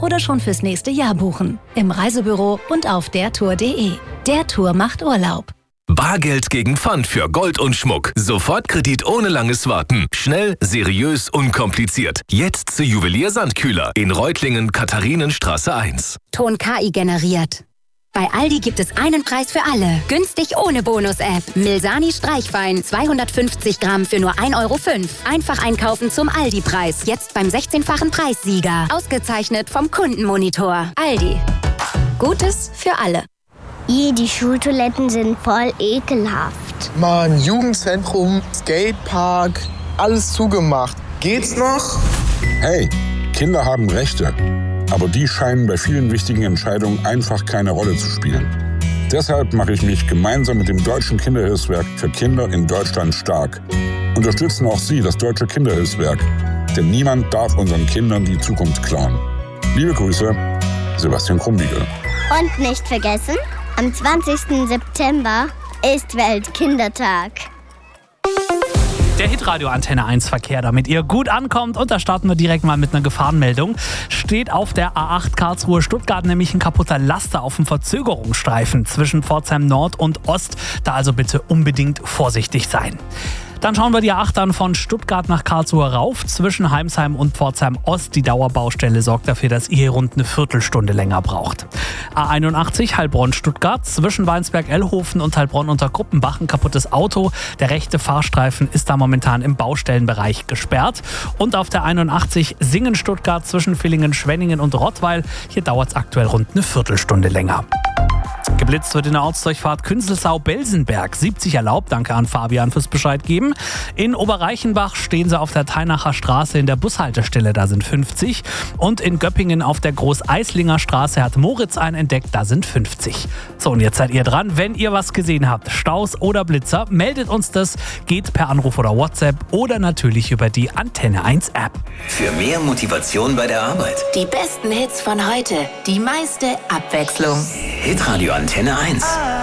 oder schon fürs nächste Jahr buchen. Im Reisebüro und auf dertour.de. Der Tour macht Urlaub. Bargeld gegen Pfand für Gold und Schmuck. Sofortkredit ohne langes Warten. Schnell, seriös, unkompliziert. Jetzt zu Juwelier Sandkühler in Reutlingen, Katharinenstraße 1. Ton KI generiert. Bei Aldi gibt es einen Preis für alle. Günstig ohne Bonus-App. Milsani Streichwein 250 Gramm für nur 1,05 Euro. Einfach einkaufen zum Aldi-Preis. Jetzt beim 16-fachen Preissieger. Ausgezeichnet vom Kundenmonitor. Aldi. Gutes für alle. Die Schultoiletten sind voll ekelhaft. Mann, Jugendzentrum, Skatepark, alles zugemacht. Geht's noch? Hey, Kinder haben Rechte. Aber die scheinen bei vielen wichtigen Entscheidungen einfach keine Rolle zu spielen. Deshalb mache ich mich gemeinsam mit dem Deutschen Kinderhilfswerk für Kinder in Deutschland stark. Unterstützen auch Sie das Deutsche Kinderhilfswerk. Denn niemand darf unseren Kindern die Zukunft klauen. Liebe Grüße, Sebastian Krumbiegel. Und nicht vergessen, am 20. September ist Weltkindertag. Der Hitradio Antenne 1 Verkehr, damit ihr gut ankommt. Und da starten wir direkt mal mit einer Gefahrenmeldung. Steht auf der A8 Karlsruhe-Stuttgart nämlich ein kaputter Laster auf dem Verzögerungsstreifen zwischen Pforzheim Nord und Ost. Da also bitte unbedingt vorsichtig sein. Dann schauen wir die A8 an von Stuttgart nach Karlsruhe rauf. Zwischen Heimsheim und Pforzheim Ost. Die Dauerbaustelle sorgt dafür, dass ihr hier rund eine Viertelstunde länger braucht. A81 Heilbronn-Stuttgart. Zwischen Weinsberg-Ellhofen und Heilbronn unter Gruppenbach ein kaputtes Auto. Der rechte Fahrstreifen ist da momentan im Baustellenbereich gesperrt. Und auf der 81 Singen-Stuttgart zwischen Villingen-Schwenningen und Rottweil. Hier dauert es aktuell rund eine Viertelstunde länger. Geblitzt wird in der Ortsdurchfahrt Künzelsau-Belsenberg. 70 erlaubt, danke an Fabian fürs Bescheid geben. In Oberreichenbach stehen sie auf der Teinacher Straße in der Bushaltestelle, da sind 50. Und in Göppingen auf der Großeislinger Straße hat Moritz einen entdeckt, da sind 50. So, und jetzt seid ihr dran. Wenn ihr was gesehen habt, Staus oder Blitzer, meldet uns das. Geht per Anruf oder WhatsApp oder natürlich über die Antenne 1 App. Für mehr Motivation bei der Arbeit. Die besten Hits von heute. Die meiste Abwechslung. Hitradio Antenne 1.